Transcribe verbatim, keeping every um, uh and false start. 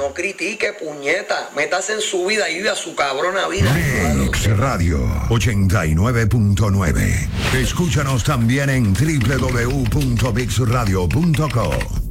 no critique, puñeta. Métase en su vida y vive a su cabrona vida. Mix Radio ochenta y nueve punto nueve. Escúchanos también en doble u doble u doble u punto mix radio punto co.